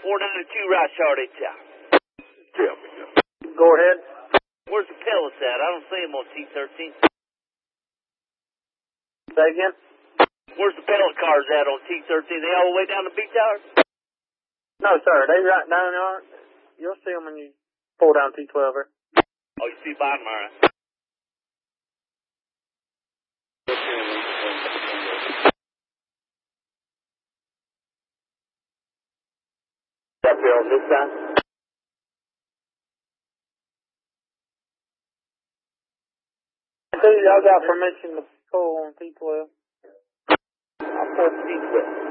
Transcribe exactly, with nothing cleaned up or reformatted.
four ninety-two right short H I. Tell me. Go ahead. Where's the pellets at? I don't see them on T thirteen. Say again? Where's the pellet cars at on T thirteen? They all the way down to B Tower? No, sir. They right down there. You'll see them when you pull down T twelve. Oh, you see by them, all right. That bill this time? I think y'all got permission to pull on T twelve. I'll pull T twelve.